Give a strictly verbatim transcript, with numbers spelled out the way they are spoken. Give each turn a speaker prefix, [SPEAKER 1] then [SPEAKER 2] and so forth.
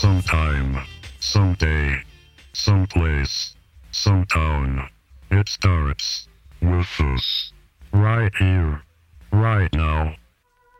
[SPEAKER 1] sometime, someday, someplace, sometime. It starts with us. Right here, right now.